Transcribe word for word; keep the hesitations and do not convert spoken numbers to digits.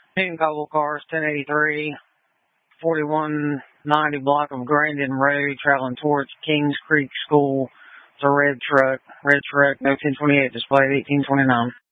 Newton Cobble Cars, ten eighty-three, forty-one ninety block of Grandin Road, traveling towards Kings Creek School. It's a red truck. Red truck, no ten twenty-eight displayed, eighteen twenty-nine.